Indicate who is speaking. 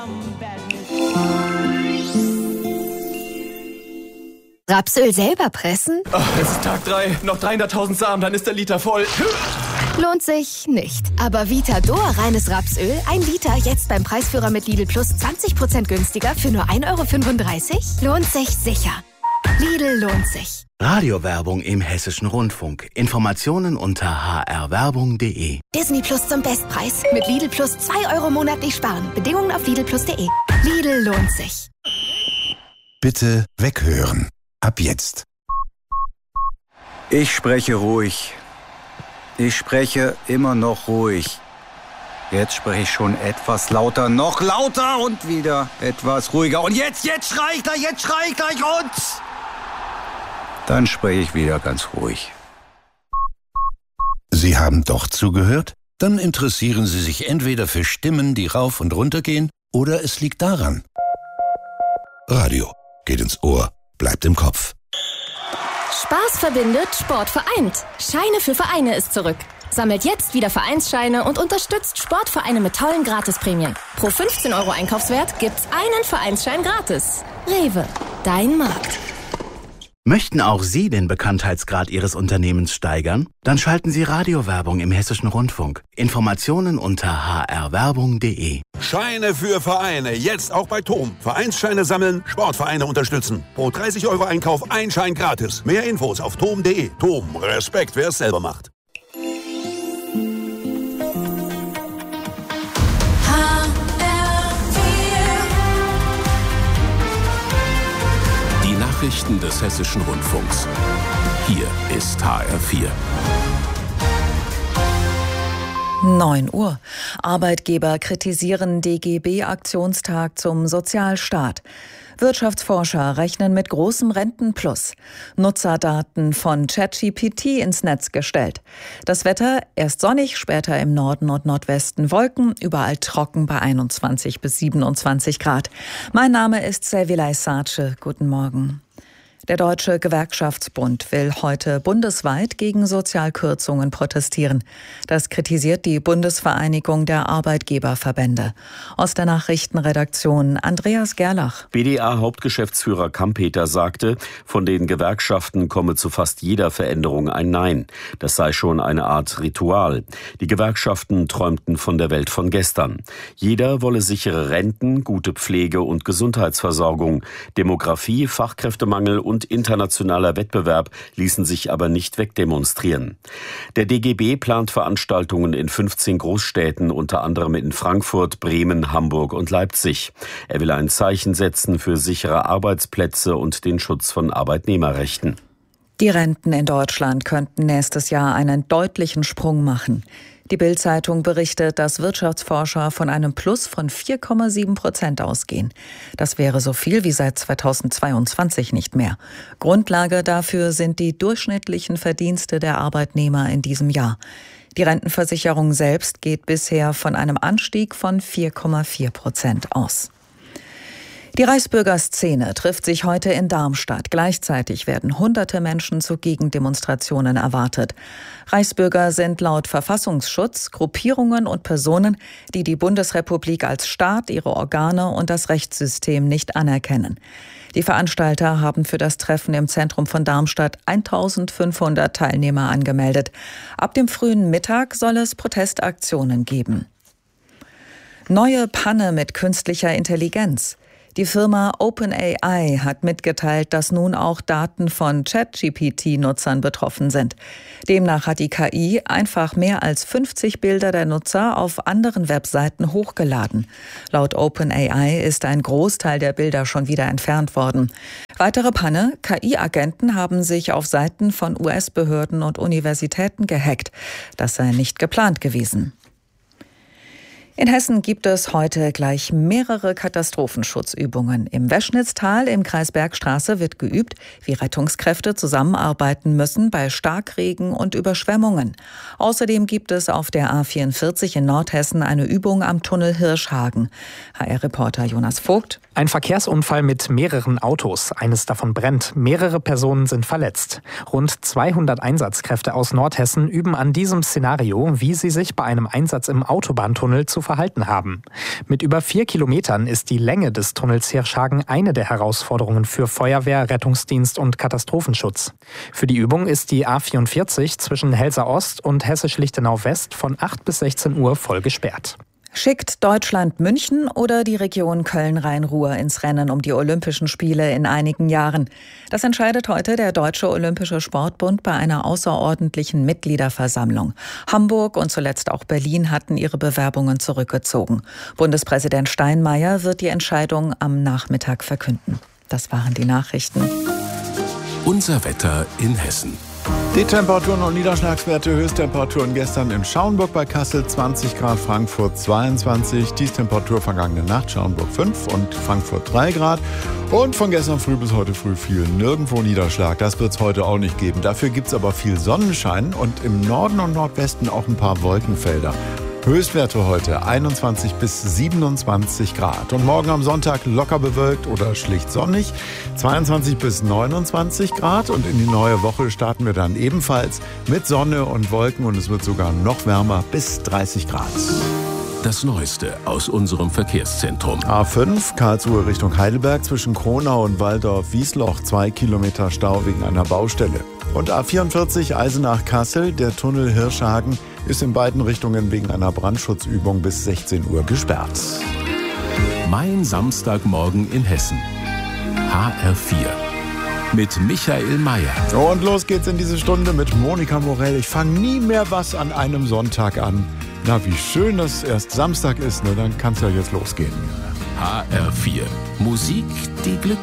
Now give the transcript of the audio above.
Speaker 1: Rapsöl selber pressen?
Speaker 2: Oh, es ist Tag 3, noch 300.000 Samen, dann ist der Liter voll.
Speaker 1: Lohnt sich nicht. Aber Vitador reines Rapsöl, 1 Liter, jetzt beim Preisführer mit Lidl Plus 20% günstiger für nur 1,35 €? Lohnt sich sicher. Lidl lohnt sich.
Speaker 3: Radiowerbung im Hessischen Rundfunk. Informationen unter hrwerbung.de.
Speaker 1: Disney Plus zum Bestpreis. Mit Lidl Plus 2 € monatlich sparen. Bedingungen auf lidlplus.de. Lidl lohnt sich.
Speaker 4: Bitte weghören. Ab jetzt.
Speaker 5: Ich spreche ruhig. Ich spreche immer noch ruhig. Jetzt spreche ich schon etwas lauter, noch lauter und wieder etwas ruhiger. Und jetzt schrei ich gleich und... Dann spreche ich wieder ganz ruhig.
Speaker 4: Sie haben doch zugehört? Dann interessieren Sie sich entweder für Stimmen, die rauf und runter gehen, oder es liegt daran. Radio geht ins Ohr, bleibt im Kopf.
Speaker 6: Spaß verbindet, Sport vereint. Scheine für Vereine ist zurück. Sammelt jetzt wieder Vereinsscheine und unterstützt Sportvereine mit tollen Gratisprämien. Pro 15 € Einkaufswert gibt's einen Vereinsschein gratis. Rewe, dein Markt.
Speaker 3: Möchten auch Sie den Bekanntheitsgrad Ihres Unternehmens steigern? Dann schalten Sie Radiowerbung im Hessischen Rundfunk. Informationen unter hrwerbung.de.
Speaker 7: Scheine für Vereine, jetzt auch bei TOM. Vereinsscheine sammeln, Sportvereine unterstützen. Pro 30 € Einkauf ein Schein gratis. Mehr Infos auf tom.de. TOM, Respekt, wer es selber macht.
Speaker 8: Nachrichten des Hessischen Rundfunks. Hier ist HR4.
Speaker 9: 9 Uhr. Arbeitgeber kritisieren DGB-Aktionstag zum Sozialstaat. Wirtschaftsforscher rechnen mit großem Rentenplus. Nutzerdaten von ChatGPT ins Netz gestellt. Das Wetter erst sonnig, später im Norden und Nordwesten Wolken, überall trocken bei 21 bis 27 Grad. Mein Name ist Servilay Sace. Guten Morgen. Der Deutsche Gewerkschaftsbund will heute bundesweit gegen Sozialkürzungen protestieren. Das kritisiert die Bundesvereinigung der Arbeitgeberverbände. Aus der Nachrichtenredaktion Andreas Gerlach.
Speaker 10: BDA-Hauptgeschäftsführer Kampeter sagte, von den Gewerkschaften komme zu fast jeder Veränderung ein Nein. Das sei schon eine Art Ritual. Die Gewerkschaften träumten von der Welt von gestern. Jeder wolle sichere Renten, gute Pflege und Gesundheitsversorgung. Demografie, Fachkräftemangel und internationaler Wettbewerb ließen sich aber nicht wegdemonstrieren. Der DGB plant Veranstaltungen in 15 Großstädten, unter anderem in Frankfurt, Bremen, Hamburg und Leipzig. Er will ein Zeichen setzen für sichere Arbeitsplätze und den Schutz von Arbeitnehmerrechten.
Speaker 9: Die Renten in Deutschland könnten nächstes Jahr einen deutlichen Sprung machen. Die Bild-Zeitung berichtet, dass Wirtschaftsforscher von einem Plus von 4,7% ausgehen. Das wäre so viel wie seit 2022 nicht mehr. Grundlage dafür sind die durchschnittlichen Verdienste der Arbeitnehmer in diesem Jahr. Die Rentenversicherung selbst geht bisher von einem Anstieg von 4,4% aus. Die Reichsbürgerszene trifft sich heute in Darmstadt. Gleichzeitig werden hunderte Menschen zu Gegendemonstrationen erwartet. Reichsbürger sind laut Verfassungsschutz Gruppierungen und Personen, die die Bundesrepublik als Staat, ihre Organe und das Rechtssystem nicht anerkennen. Die Veranstalter haben für das Treffen im Zentrum von Darmstadt 1500 Teilnehmer angemeldet. Ab dem frühen Mittag soll es Protestaktionen geben. Neue Panne mit künstlicher Intelligenz. Die Firma OpenAI hat mitgeteilt, dass nun auch Daten von ChatGPT-Nutzern betroffen sind. Demnach hat die KI einfach mehr als 50 Bilder der Nutzer auf anderen Webseiten hochgeladen. Laut OpenAI ist ein Großteil der Bilder schon wieder entfernt worden. Weitere Panne: KI-Agenten haben sich auf Seiten von US-Behörden und Universitäten gehackt. Das sei nicht geplant gewesen. In Hessen gibt es heute gleich mehrere Katastrophenschutzübungen. Im Weschnitztal im Kreis Bergstraße wird geübt, wie Rettungskräfte zusammenarbeiten müssen bei Starkregen und Überschwemmungen. Außerdem gibt es auf der A44 in Nordhessen eine Übung am Tunnel Hirschhagen. HR-Reporter Jonas Vogt.
Speaker 11: Ein Verkehrsunfall mit mehreren Autos. Eines davon brennt. Mehrere Personen sind verletzt. Rund 200 Einsatzkräfte aus Nordhessen üben an diesem Szenario, wie sie sich bei einem Einsatz im Autobahntunnel zu verhalten haben. Mit über 4 Kilometern ist die Länge des Tunnels Hirschhagen eine der Herausforderungen für Feuerwehr, Rettungsdienst und Katastrophenschutz. Für die Übung ist die A44 zwischen Helsa Ost und Hessisch-Lichtenau West von 8 bis 16 Uhr voll gesperrt.
Speaker 9: Schickt Deutschland München oder die Region Köln-Rhein-Ruhr ins Rennen um die Olympischen Spiele in einigen Jahren? Das entscheidet heute der Deutsche Olympische Sportbund bei einer außerordentlichen Mitgliederversammlung. Hamburg und zuletzt auch Berlin hatten ihre Bewerbungen zurückgezogen. Bundespräsident Steinmeier wird die Entscheidung am Nachmittag verkünden. Das waren die Nachrichten.
Speaker 8: Unser Wetter in Hessen.
Speaker 12: Die Temperaturen und Niederschlagswerte: Höchsttemperaturen gestern in Schauenburg bei Kassel 20 Grad, Frankfurt 22, Tiefstemperatur vergangene Nacht Schauenburg 5 und Frankfurt 3 Grad. Und von gestern früh bis heute früh fiel nirgendwo Niederschlag. Das wird es heute auch nicht geben. Dafür gibt es aber viel Sonnenschein und im Norden und Nordwesten auch ein paar Wolkenfelder. Höchstwerte heute 21 bis 27 Grad. Und morgen am Sonntag locker bewölkt oder schlicht sonnig, 22 bis 29 Grad. Und in die neue Woche starten wir dann ebenfalls mit Sonne und Wolken und es wird sogar noch wärmer, bis 30 Grad.
Speaker 8: Das Neueste aus unserem Verkehrszentrum.
Speaker 12: A5 Karlsruhe Richtung Heidelberg zwischen Kronau und Walldorf-Wiesloch 2 Kilometer Stau wegen einer Baustelle. Und A44 Eisenach-Kassel, der Tunnel Hirschhagen, ist in beiden Richtungen wegen einer Brandschutzübung bis 16 Uhr gesperrt.
Speaker 8: Mein Samstagmorgen in Hessen. HR4. Mit Michael Mayer.
Speaker 12: Und los geht's in diese Stunde mit Monika Morell. Ich fange nie mehr was an einem Sonntag an. Na, wie schön, dass erst Samstag ist, ne? Dann kann's ja jetzt losgehen.
Speaker 8: HR4. Musik, die Glück